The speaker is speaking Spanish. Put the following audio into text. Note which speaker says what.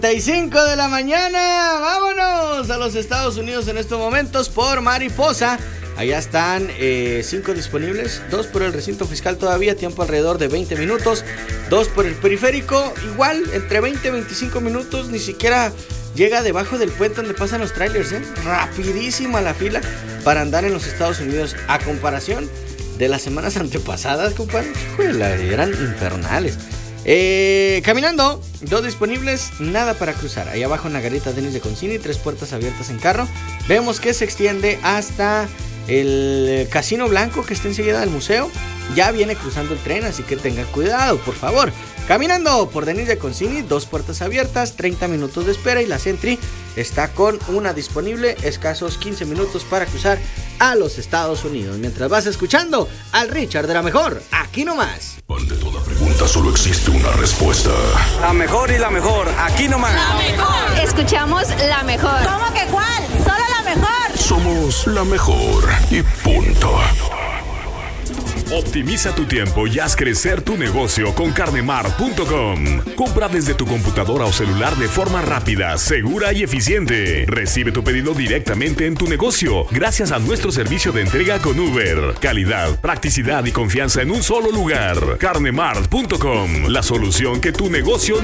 Speaker 1: 5 de la mañana, vámonos a los Estados Unidos en estos momentos por Mariposa. Allá están 5 disponibles, 2 por el recinto fiscal todavía, tiempo alrededor de 20 minutos, 2 por el periférico, igual entre 20 y 25 minutos, ni siquiera llega debajo del puente donde pasan los trailers, rapidísima la fila para andar en los Estados Unidos, a comparación de las semanas antepasadas, compadre, eran infernales. Caminando, 2 disponibles, nada para cruzar. Ahí abajo en la garita Denis de Concini, 3 puertas abiertas en carro. Vemos que se extiende hasta el Casino Blanco, que está enseguida del museo. Ya viene cruzando el tren, así que tengan cuidado, por favor. Caminando por Denis de Concini, 2 puertas abiertas, 30 minutos de espera. Y la Sentry está con una disponible, escasos 15 minutos para cruzar a los Estados Unidos. Mientras vas escuchando al Richard de la Mejor, aquí nomás.
Speaker 2: Ante toda pregunta solo existe una respuesta.
Speaker 3: La mejor y la mejor, aquí nomás.
Speaker 4: La mejor. Escuchamos la mejor.
Speaker 5: ¿Cómo que cuál? Solo la mejor.
Speaker 2: Somos la mejor y punto.
Speaker 6: Optimiza tu tiempo y haz crecer tu negocio con carnemart.com. Compra desde tu computadora o celular de forma rápida, segura y eficiente. Recibe tu pedido directamente en tu negocio gracias a nuestro servicio de entrega con Uber. Calidad, practicidad y confianza en un solo lugar. Carnemart.com, la solución que tu negocio